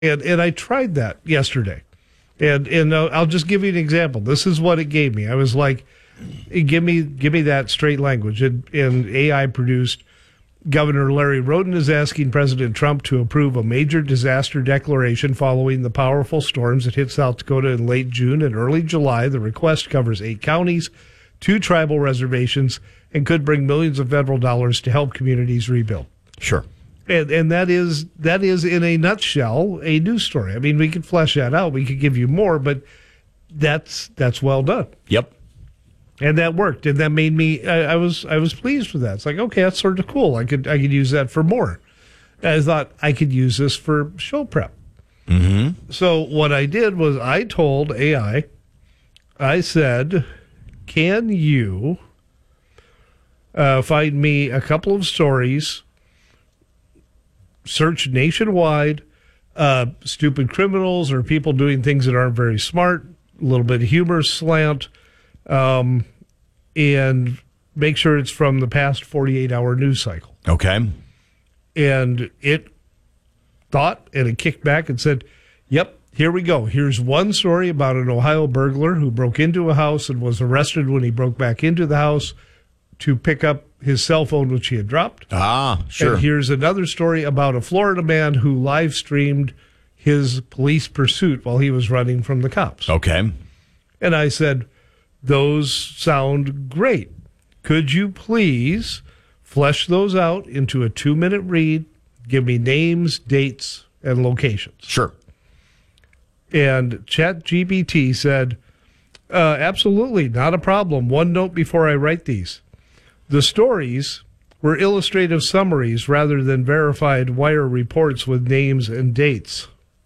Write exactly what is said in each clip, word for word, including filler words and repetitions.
And and I tried that yesterday. And and uh, I'll just give you an example. This is what it gave me. I was like, give me give me that straight language. And, and A I produced, Governor Larry Roden is asking President Trump to approve a major disaster declaration following the powerful storms that hit South Dakota in late June and early July. The request covers eight counties, two tribal reservations, and could bring millions of federal dollars to help communities rebuild. Sure. And, and that is, that is, in a nutshell, a news story. I mean, we could flesh that out. We could give you more, but that's that's well done. Yep. And that worked. And that made me, I, I was I was pleased with that. It's like, okay, that's sort of cool. I could I could use that for more. And I thought I could use this for show prep. Mm-hmm. So what I did was I told A I, I said, can you uh, find me a couple of stories, search nationwide, uh, stupid criminals or people doing things that aren't very smart, a little bit of humor slant, um, and make sure it's from the past forty-eight hour news cycle. Okay. And it thought, and it kicked back and said, yep, here we go. Here's one story about an Ohio burglar who broke into a house and was arrested when he broke back into the house to pick up his cell phone, which he had dropped. Ah, sure. And here's another story about a Florida man who live streamed his police pursuit while he was running from the cops. Okay. And I said, those sound great. Could you please flesh those out into a two-minute read, give me names, dates, and locations? Sure. And ChatGPT said, uh, absolutely, not a problem. One note before I write these. The stories were illustrative summaries rather than verified wire reports with names and dates.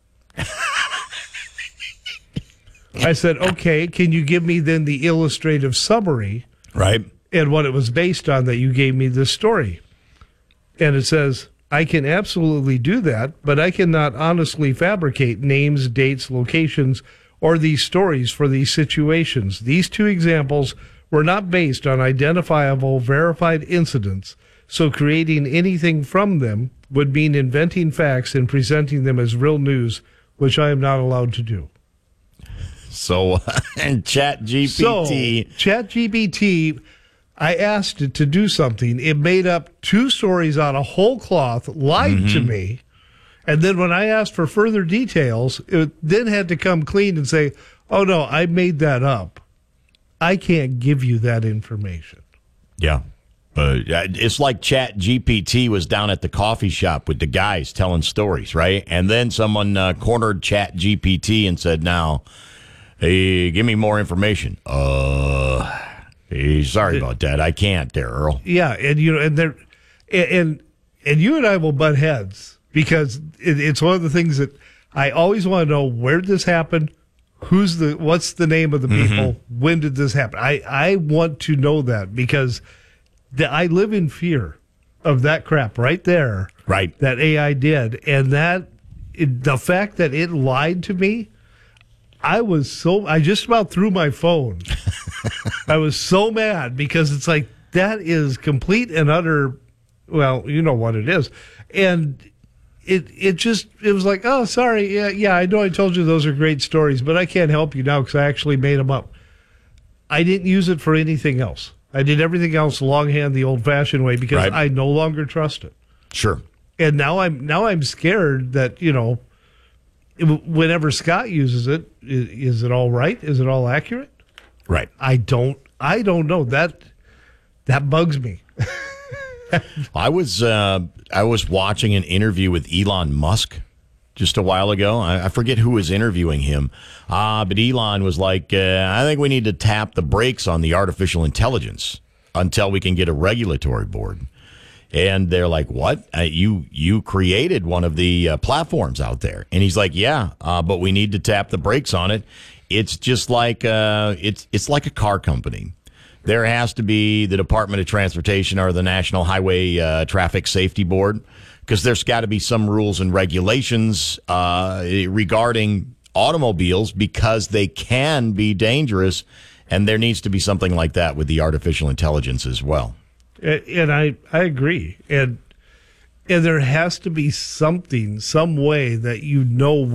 I said, okay, can you give me then the illustrative summary? Right. And what it was based on that you gave me this story. And it says, I can absolutely do that, but I cannot honestly fabricate names, dates, locations, or these stories for these situations. These two examples were not based on identifiable, verified incidents, so creating anything from them would mean inventing facts and presenting them as real news, which I am not allowed to do. So, and ChatGPT. So, ChatGPT, I asked it to do something. It made up two stories out of whole cloth, lied mm-hmm. to me, and then when I asked for further details, it then had to come clean and say, oh, no, I made that up. I can't give you that information. Yeah. But it's like ChatGPT was down at the coffee shop with the guys telling stories, right? And then someone uh, cornered ChatGPT and said, now, hey, give me more information. Uh, hey, sorry about that. I can't there, Earl. Yeah, and you know, and there, and and you and I will butt heads because it, it's one of the things that I always want to know: where did this happen? Who's the? What's the name of the people? Mm-hmm. When did this happen? I I want to know that because the, I live in fear of that crap right there. Right. That A I did, and that it, the fact that it lied to me. I was so, I just about threw my phone. I was so mad because it's like, that is complete and utter, well, you know what it is. And it it just, it was like, oh, sorry, yeah, yeah, I know I told you those are great stories, but I can't help you now because I actually made them up. I didn't use it for anything else. I did everything else longhand the old-fashioned way because right. I no longer trust it. Sure. And now I'm now I'm scared that, you know, whenever Scott uses it, is it all right? Is it all accurate? Right. I don't. I don't know. That that bugs me. I was uh, I was watching an interview with Elon Musk just a while ago. I, I forget who was interviewing him, uh, but Elon was like, uh, "I think we need to tap the brakes on the artificial intelligence until we can get a regulatory board." And they're like, what? Uh, you you created one of the uh, platforms out there. And he's like, yeah, uh, but we need to tap the brakes on it. It's just like uh, it's it's like a car company. There has to be the Department of Transportation or the National Highway uh, Traffic Safety Board because there's got to be some rules and regulations uh, regarding automobiles because they can be dangerous. And there needs to be something like that with the artificial intelligence as well. And I, I agree. And And there has to be something, some way that you know